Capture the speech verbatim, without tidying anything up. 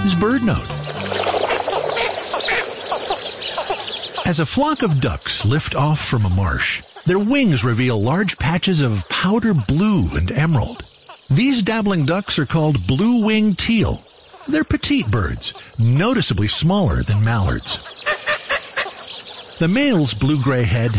Dave's Bird Note. As a flock of ducks lift off from a marsh, their wings reveal large patches of powder blue and emerald. These dabbling ducks are called blue-winged teal. They're petite birds, noticeably smaller than mallards. The male's blue-gray head